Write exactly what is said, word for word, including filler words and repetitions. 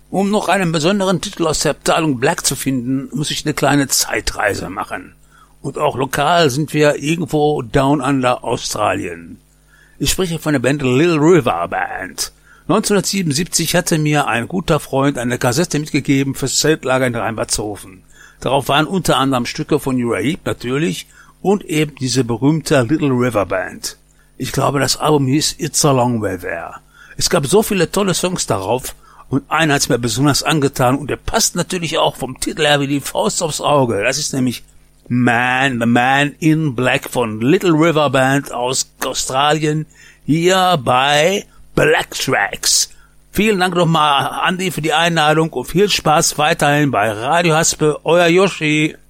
Um noch einen besonderen Titel aus der Abteilung Black zu finden, muss ich eine kleine Zeitreise machen. Und auch lokal sind wir irgendwo down under Australien. Ich spreche von der Band Little River Band. neunzehnhundertsiebenundsiebzig hatte mir ein guter Freund eine Kassette mitgegeben fürs Zeltlager in Rheinbertshofen. Darauf waren unter anderem Stücke von Uriah Heep natürlich und eben diese berühmte Little River Band. Ich glaube, das Album hieß It's a Long Way There. Es gab so viele tolle Songs darauf und einer hat's mir besonders angetan und der passt natürlich auch vom Titel her wie die Faust aufs Auge. Das ist nämlich Man, the Man in Black von Little River Band aus Australien, hier bei Black Tracks. Vielen Dank nochmal, Andi, für die Einladung und viel Spaß weiterhin bei Radio Haspe, euer Yoshi.